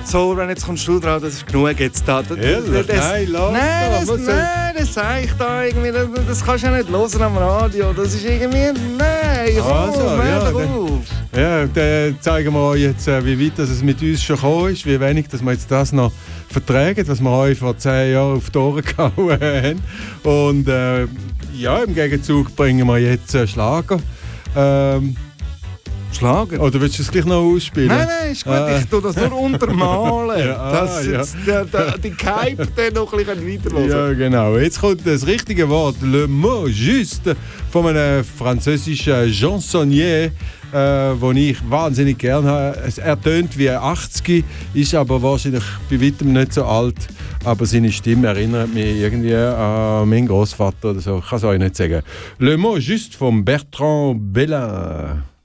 So, wenn jetzt kommst du dran, das ist genug jetzt da. Ehrlich? Nein, das sage ich da irgendwie, das kannst du ja nicht hören am Radio. Das ist irgendwie, nein, auf. Ja, dann zeigen wir euch jetzt, wie weit es mit uns schon gekommen ist, wie wenig dass wir jetzt das noch vertragen, was wir euch vor 10 Jahren auf die Ohren gehauen haben. Und im Gegenzug bringen wir jetzt Schlager. Schlager? Oder willst du es gleich noch ausspielen? Nein, ist gut, ich tue das nur untermalen. Die Hype dann noch ein bisschen weiterhören. Ja, genau. Jetzt kommt das richtige Wort, le mot juste, von einem französischen Chansonnier, den ich wahnsinnig gerne habe. Er tönt wie 80, ist aber wahrscheinlich bei weitem nicht so alt. Aber seine Stimme erinnert mich irgendwie an meinen Großvater oder so. Ich kann es euch nicht sagen. Le mot juste von Bertrand Belin.